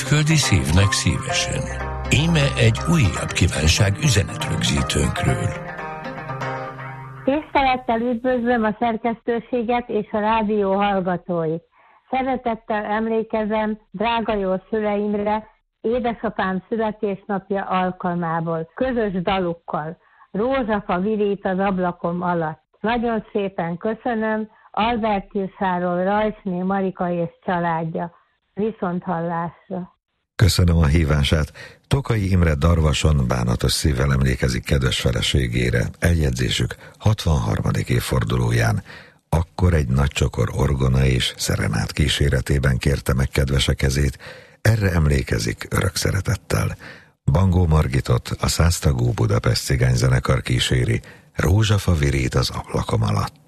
küldi szívnek szívesen. Íme egy újabb kívánság üzenetrögzítőnkről. Tisztelettel üdvözlöm a szerkesztőséget és a rádió hallgatóit. Szeretettel emlékezem drága jó szüleimre, édesapám születésnapja alkalmából, közös dalukkal. Rózsafa virít az ablakom alatt. Nagyon szépen köszönöm, Albertírsáról Rajcsné Marika és családja. Viszonthallásra. Köszönöm a hívását. Tokai Imre Darvason bánatos szívvel emlékezik kedves feleségére. Eljegyzésük 63. évfordulóján. Akkor egy nagy csokor orgona és szerenát kíséretében kérte meg kedvese kezét. Erre emlékezik örök szeretettel. Bangó Margitot a 100 tagú Budapest cigányzenekar kíséri. Rózsafa virít az ablakom alatt.